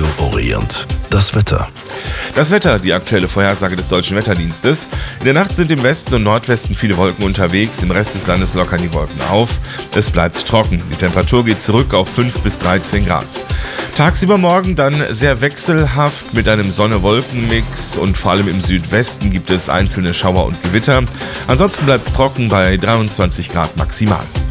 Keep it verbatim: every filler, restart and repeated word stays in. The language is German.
Radio Orient. Das Wetter. Das Wetter, die aktuelle Vorhersage des Deutschen Wetterdienstes. In der Nacht sind im Westen und Nordwesten viele Wolken unterwegs, im Rest des Landes lockern die Wolken auf. Es bleibt trocken. Die Temperatur geht zurück auf fünf bis dreizehn Grad. Tagsüber morgen dann sehr wechselhaft mit einem Sonne-Wolken-Mix und vor allem im Südwesten gibt es einzelne Schauer und Gewitter. Ansonsten bleibt es trocken bei dreiundzwanzig Grad maximal.